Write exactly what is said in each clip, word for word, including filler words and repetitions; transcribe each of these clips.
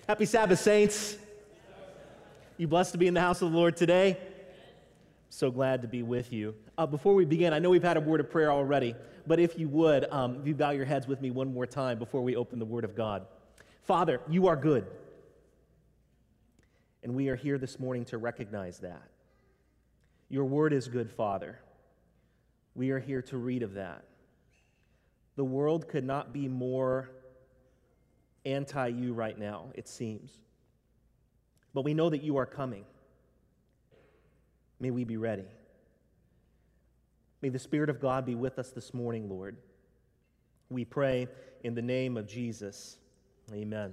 Happy Sabbath, saints. You blessed to be in the house of the Lord today? So glad to be with you. Uh, before we begin, I know we've had a word of prayer already, but if you would, um, if you bow your heads with me one more time before we open the Word of God. Father, you are good, and we are here this morning to recognize that. Your Word is good, Father. We are here to read of that. The world could not be more anti-you right now, it seems. But we know that you are coming. May we be ready. May the Spirit of God be with us this morning, Lord. We pray in the name of Jesus. Amen.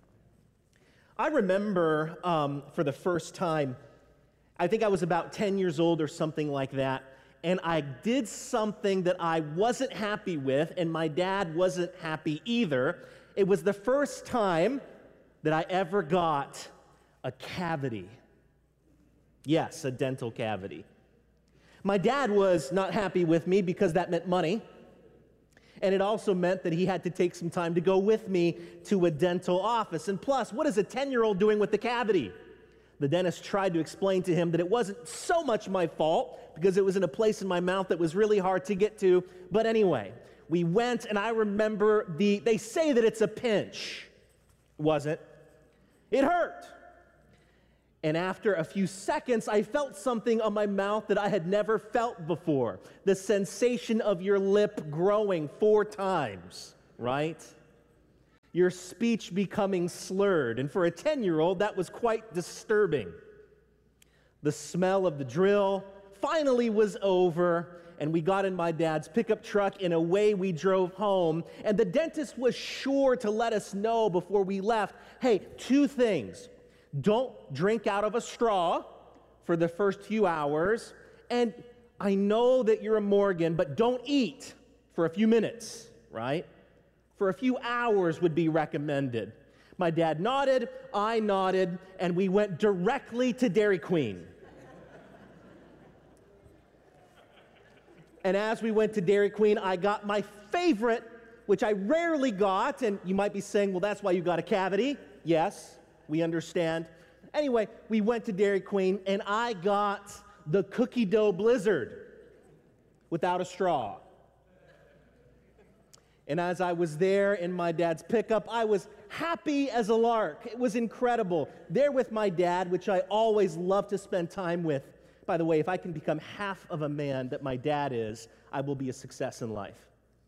I remember um, for the first time, I think I was about ten years old or something like that, and I did something that I wasn't happy with, and my dad wasn't happy either. It was the first time that I ever got a cavity. Yes, a dental cavity. My dad was not happy with me because that meant money, and it also meant that he had to take some time to go with me to a dental office. And plus, what is a ten-year-old doing with the cavity? The dentist tried to explain to him that it wasn't so much my fault because it was in a place in my mouth that was really hard to get to. But anyway, we went, and I remember the, they say that it's a pinch. It wasn't. It hurt. And after a few seconds, I felt something on my mouth that I had never felt before. The sensation of your lip growing four times, right? Your speech becoming slurred. And for a ten-year-old, that was quite disturbing. The smell of the drill finally was over, and we got in my dad's pickup truck, and away we drove home. And the dentist was sure to let us know before we left, hey, two things. Don't drink out of a straw for the first few hours, and I know that you're a Morgan, but don't eat for a few minutes, right? For a few hours would be recommended. My dad nodded, I nodded, and we went directly to Dairy Queen. And as we went to Dairy Queen, I got my favorite, which I rarely got, and you might be saying, well, that's why you got a cavity. Yes, we understand. Anyway, we went to Dairy Queen, and I got the cookie dough blizzard without a straw. And as I was there in my dad's pickup, I was happy as a lark. It was incredible. There with my dad, which I always love to spend time with. By the way, if I can become half of a man that my dad is, I will be a success in life.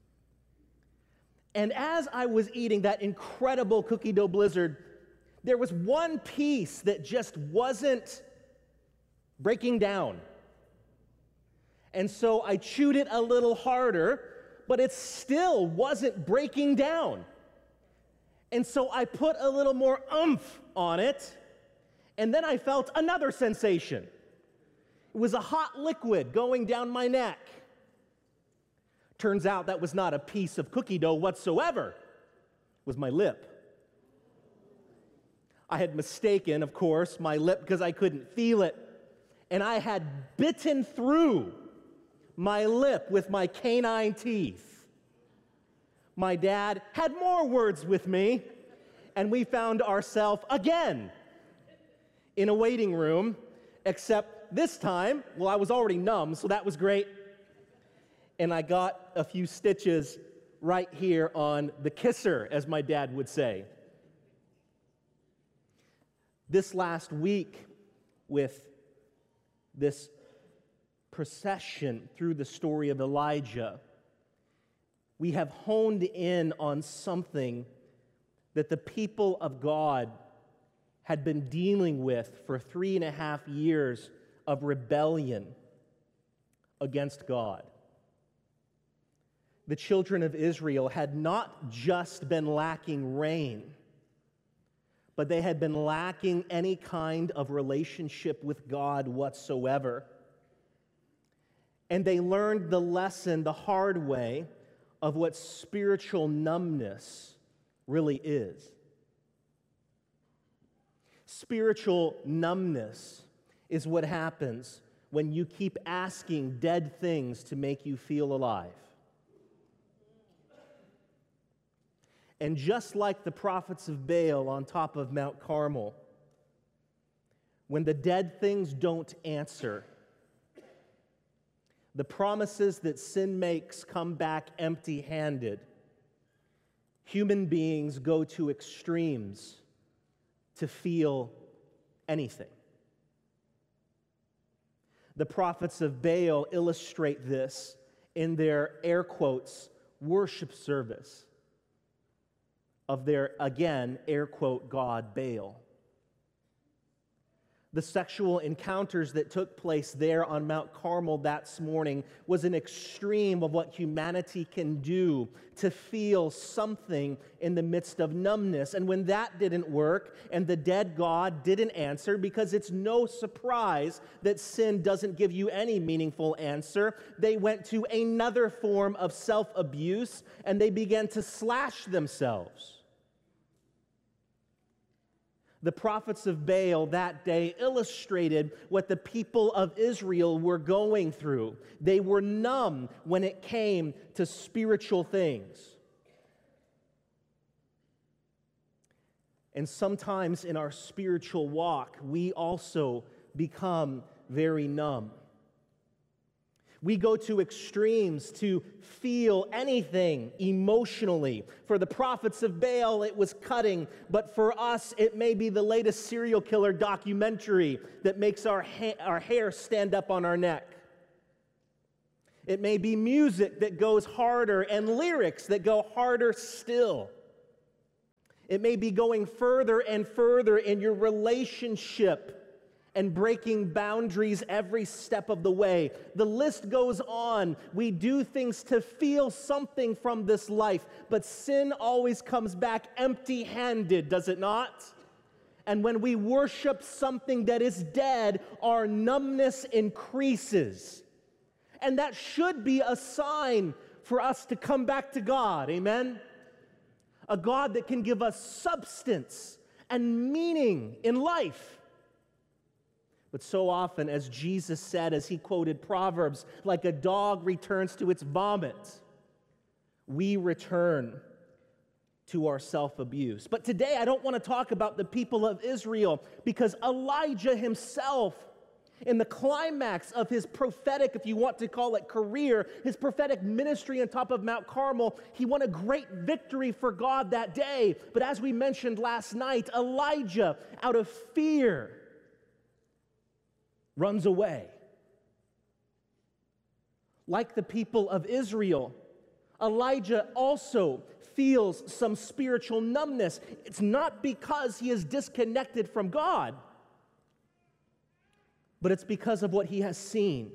And as I was eating that incredible cookie dough blizzard, there was one piece that just wasn't breaking down. And so I chewed it a little harder, but it still wasn't breaking down. And so I put a little more oomph on it, and then I felt another sensation. It was a hot liquid going down my neck. Turns out that was not a piece of cookie dough whatsoever. It was my lip. I had mistaken, of course, my lip because I couldn't feel it, and I had bitten through my lip with my canine teeth. My dad had more words with me, and we found ourselves again in a waiting room, except this time, well, I was already numb, so that was great, and I got a few stitches right here on the kisser, as my dad would say. This last week, with this procession through the story of Elijah, we have honed in on something that the people of God had been dealing with for three and a half years of rebellion against God. The children of Israel had not just been lacking rain, but they had been lacking any kind of relationship with God whatsoever. And they learned the lesson the hard way of what spiritual numbness really is. Spiritual numbness is what happens when you keep asking dead things to make you feel alive. And just like the prophets of Baal on top of Mount Carmel, when the dead things don't answer, the promises that sin makes come back empty-handed, human beings go to extremes to feel anything. The prophets of Baal illustrate this in their, air quotes, worship service of their, again, air quote, god Baal. The sexual encounters that took place there on Mount Carmel that morning was an extreme of what humanity can do to feel something in the midst of numbness. And when that didn't work and the dead god didn't answer, because it's no surprise that sin doesn't give you any meaningful answer, they went to another form of self-abuse and they began to slash themselves. The prophets of Baal that day illustrated what the people of Israel were going through. They were numb when it came to spiritual things. And sometimes in our spiritual walk, we also become very numb. We go to extremes to feel anything emotionally. For the prophets of Baal, it was cutting, but for us, it may be the latest serial killer documentary that makes our, ha- our hair stand up on our neck. It may be music that goes harder and lyrics that go harder still. It may be going further and further in your relationship and breaking boundaries every step of the way. The list goes on. We do things to feel something from this life, but sin always comes back empty-handed, does it not? And when we worship something that is dead, our numbness increases. And that should be a sign for us to come back to God, amen? A God that can give us substance and meaning in life. But so often, as Jesus said, as he quoted Proverbs, like a dog returns to its vomit, we return to our self-abuse. But today, I don't want to talk about the people of Israel, because Elijah himself, in the climax of his prophetic, if you want to call it career, his prophetic ministry on top of Mount Carmel, he won a great victory for God that day. But as we mentioned last night, Elijah, out of fear, runs away. Like the people of Israel, Elijah also feels some spiritual numbness. It's not because he is disconnected from God, but it's because of what he has seen.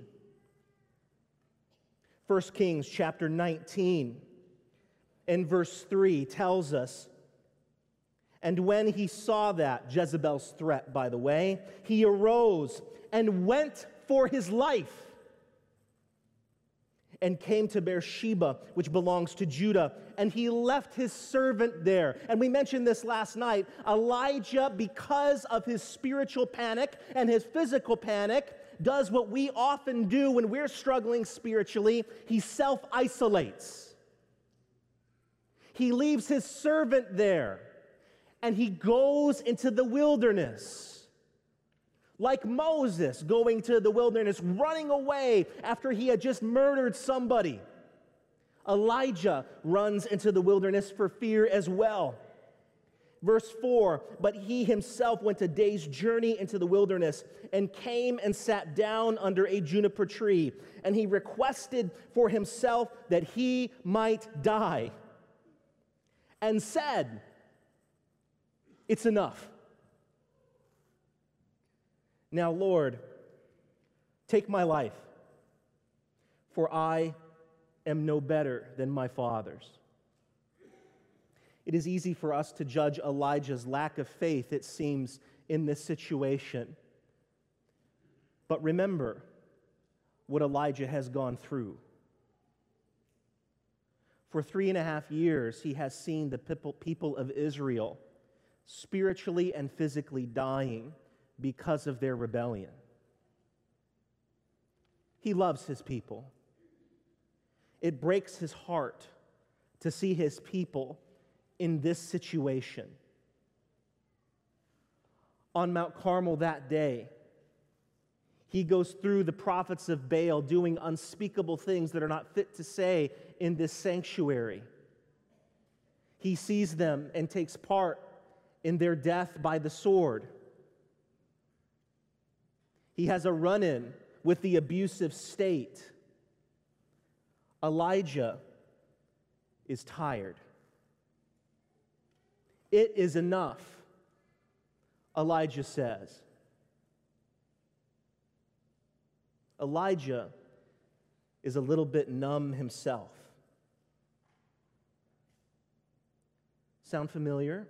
First Kings chapter nineteen and verse three tells us, and when he saw that, Jezebel's threat, by the way, he arose and went for his life and came to Beersheba, which belongs to Judah, and he left his servant there. And we mentioned this last night. Elijah, because of his spiritual panic and his physical panic, does what we often do when we're struggling spiritually. He self-isolates. He leaves his servant there, and he goes into the wilderness. Like Moses going to the wilderness, running away after he had just murdered somebody. Elijah runs into the wilderness for fear as well. Verse four, but he himself went a day's journey into the wilderness and came and sat down under a juniper tree. And he requested for himself that he might die and said, "It's enough. Now, Lord, take my life, for I am no better than my fathers." It is easy for us to judge Elijah's lack of faith, it seems, in this situation. But remember what Elijah has gone through. For three and a half years, he has seen the people of Israel spiritually and physically dying because of their rebellion. He loves his people. It breaks his heart to see his people in this situation. On Mount Carmel that day, he goes through the prophets of Baal doing unspeakable things that are not fit to say in this sanctuary. He sees them and takes part in their death by the sword. He has a run-in with the abusive state. Elijah is tired. It is enough, Elijah says. Elijah is a little bit numb himself. Sound familiar?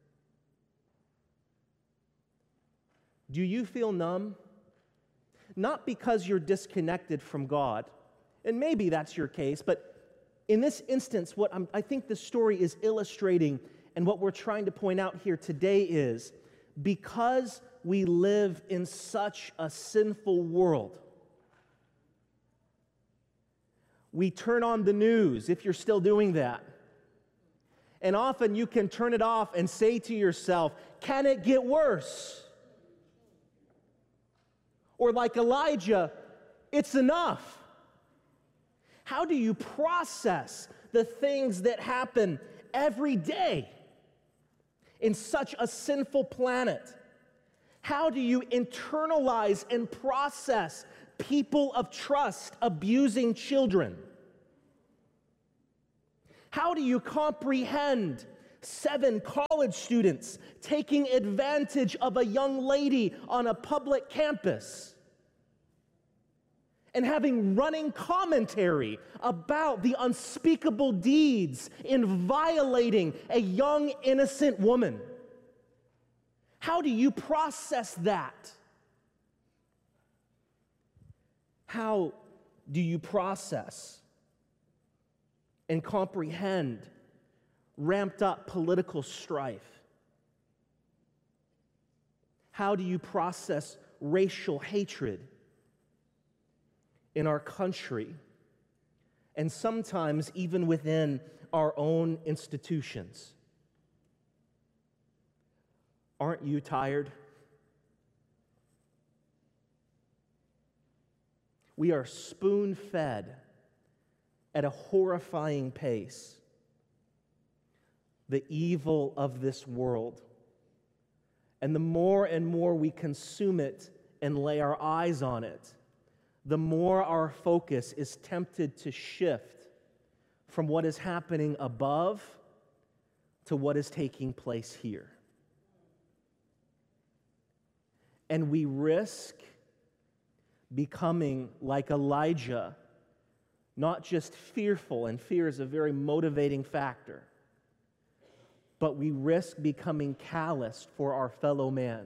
Do you feel numb? Not because you're disconnected from God, and maybe that's your case, but in this instance, what I'm, I think the story is illustrating and what we're trying to point out here today is because we live in such a sinful world, we turn on the news, if you're still doing that. And often you can turn it off and say to yourself, can it get worse? Or like Elijah, it's enough. How do you process the things that happen every day in such a sinful planet? How do you internalize and process people of trust abusing children? How do you comprehend seven college students taking advantage of a young lady on a public campus and having running commentary about the unspeakable deeds in violating a young, innocent woman? How do you process that? How do you process and comprehend ramped up political strife? How do you process racial hatred in our country and sometimes even within our own institutions? Aren't you tired? We are spoon-fed at a horrifying pace the evil of this world. And the more and more we consume it and lay our eyes on it, the more our focus is tempted to shift from what is happening above to what is taking place here. And we risk becoming like Elijah, not just fearful, and fear is a very motivating factor, but we risk becoming calloused for our fellow man.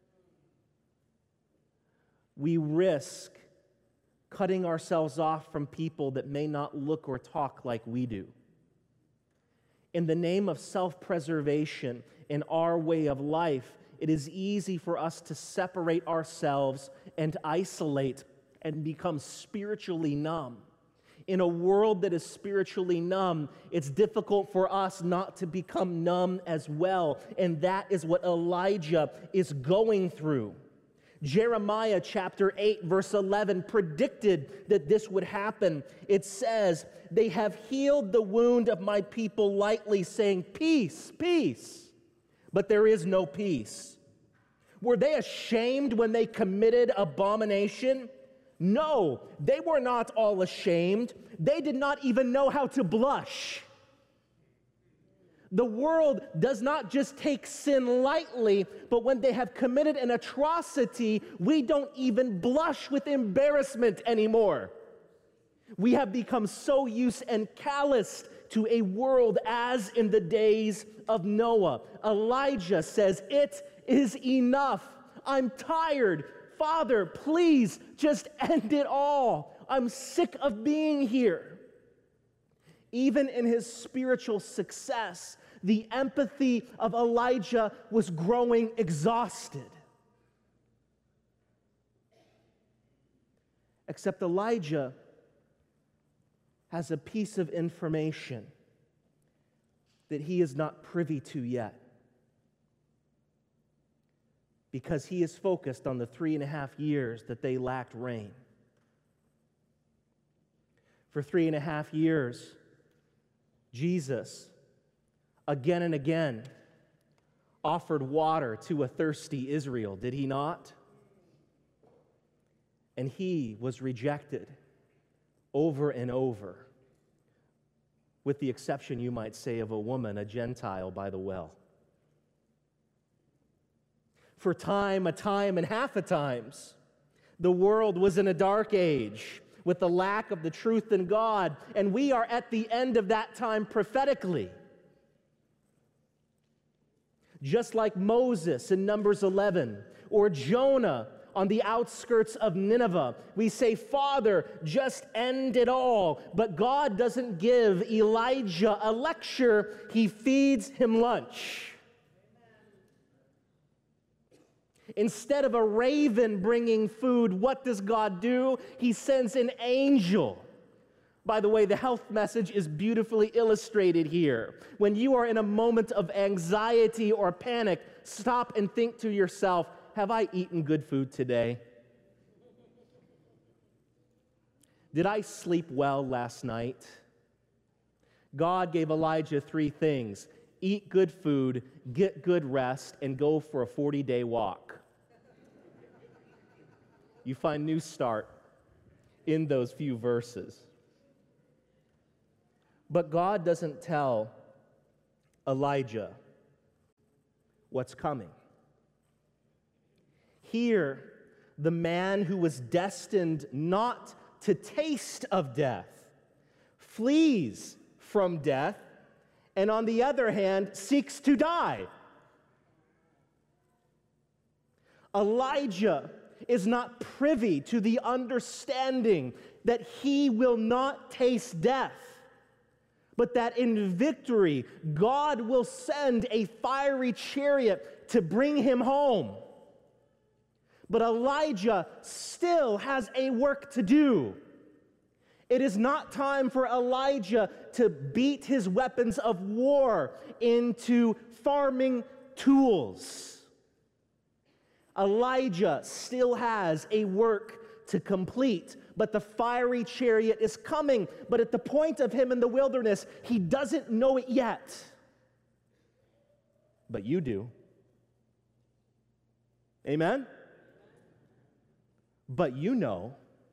We risk cutting ourselves off from people that may not look or talk like we do. In the name of self-preservation in our way of life, it is easy for us to separate ourselves and isolate and become spiritually numb. In a world that is spiritually numb, it's difficult for us not to become numb as well. And that is what Elijah is going through. Jeremiah chapter eight, verse eleven predicted that this would happen. It says, "They have healed the wound of my people lightly, saying, 'Peace, peace,' but there is no peace." Were they ashamed when they committed abomination? No, they were not all ashamed. They did not even know how to blush. The world does not just take sin lightly, but when they have committed an atrocity, we don't even blush with embarrassment anymore. We have become so used and calloused to a world as in the days of Noah. Elijah says, "It is enough. I'm tired. Father, please just end it all. I'm sick of being here." Even in his spiritual success, the empathy of Elijah was growing exhausted. Except Elijah has a piece of information. that he is not privy to yet, because he is focused on the three and a half years that they lacked rain. For three and a half years, Jesus, again and again, offered water to a thirsty Israel, did he not? And he was rejected over and over, with the exception, you might say, of a woman, a Gentile, by the well. For time, a time, and half a times, the world was in a dark age with the lack of the truth in God, and we are at the end of that time prophetically. Just like Moses in Numbers eleven, or Jonah on the outskirts of Nineveh, we say, Father, just end it all. But God doesn't give Elijah a lecture, he feeds him lunch. Instead of a raven bringing food, what does God do? He sends an angel. By the way, the health message is beautifully illustrated here. When you are in a moment of anxiety or panic, stop and think to yourself, have I eaten good food today? Did I sleep well last night? God gave Elijah three things: eat good food, get good rest, and go for a forty-day walk. You find new start in those few verses. But God doesn't tell Elijah what's coming. Here, the man who was destined not to taste of death flees from death, and on the other hand, seeks to die. Elijah is not privy to the understanding that he will not taste death, but that in victory, God will send a fiery chariot to bring him home. But Elijah still has a work to do. It is not time for Elijah to beat his weapons of war into farming tools. Elijah still has a work to complete, but the fiery chariot is coming. But at the point of him in the wilderness, he doesn't know it yet. But you do. Amen? But you know,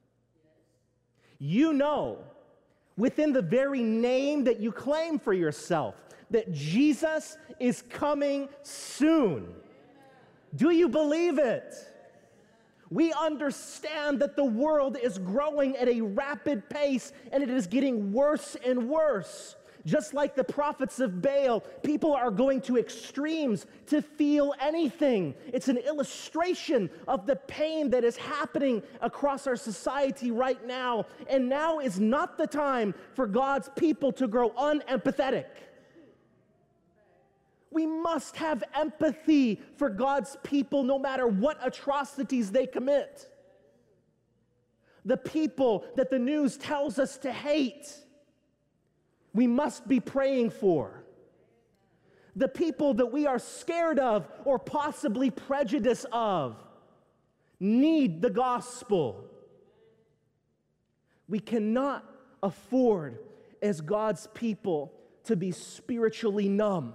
you know, within the very name that you claim for yourself, that Jesus is coming soon. Do you believe it? We understand that the world is growing at a rapid pace, and it is getting worse and worse. Just like the prophets of Baal, people are going to extremes to feel anything. It's an illustration of the pain that is happening across our society right now. And now is not the time for God's people to grow unempathetic. We must have empathy for God's people no matter what atrocities they commit. The people that the news tells us to hate, we must be praying for. The people that we are scared of or possibly prejudiced of need the gospel. We cannot afford, as God's people, to be spiritually numb.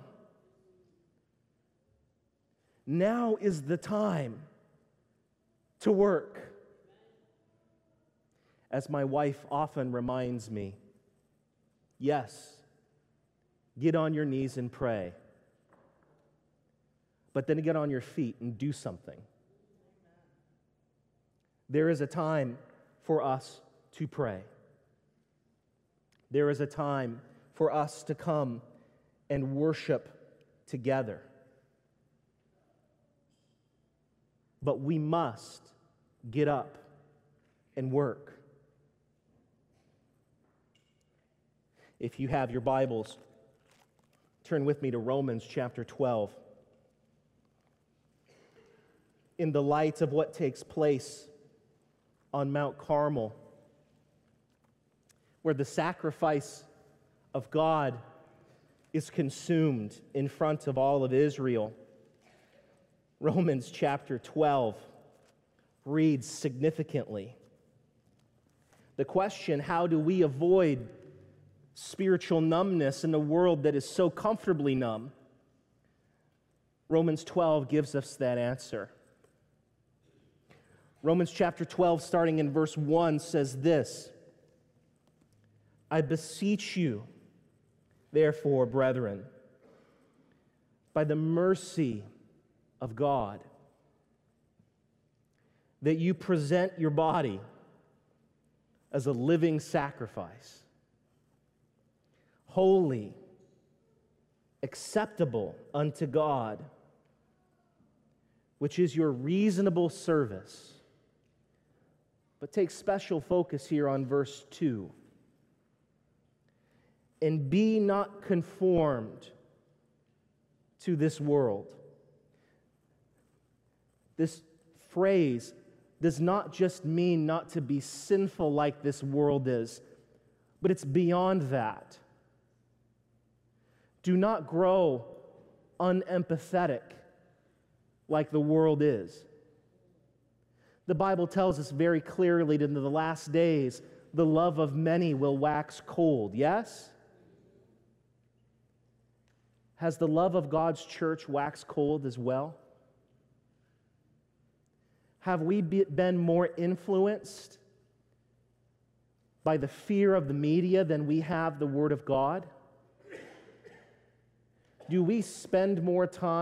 Now is the time to work. As my wife often reminds me, yes, get on your knees and pray, but then get on your feet and do something. There is a time for us to pray. There is a time for us to come and worship together. But we must get up and work. If you have your Bibles, turn with me to Romans chapter twelve. In the light of what takes place on Mount Carmel, where the sacrifice of God is consumed in front of all of Israel. Romans chapter twelve reads significantly. The question, how do we avoid spiritual numbness in a world that is so comfortably numb? Romans twelve gives us that answer. Romans chapter twelve, starting in verse one, says this: I beseech you, therefore, brethren, by the mercy of God, that you present your body as a living sacrifice, holy, acceptable unto God, which is your reasonable service. But take special focus here on verse two. And be not conformed to this world. This phrase does not just mean not to be sinful like this world is, but it's beyond that. Do not grow unempathetic like the world is. The Bible tells us very clearly that in the last days, the love of many will wax cold. Yes? Has the love of God's church waxed cold as well? Have we been more influenced by the fear of the media than we have the Word of God? Do we spend more time